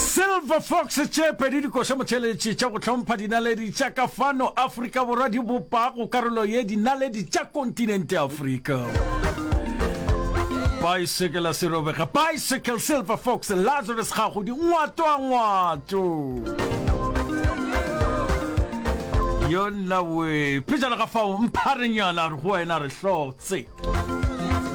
Silver Fox pedi ko sa motheletši tša go tlhompha dinaledi tša ka fano Afrika Borwa di bopa go karolo ye dinaledi tša kontinente Afrika. Bicycle se robega Bicycle Silver Fox Lazarus gago di ngwato yona we pejana ga fa o mpharenyana re go wena re hlotse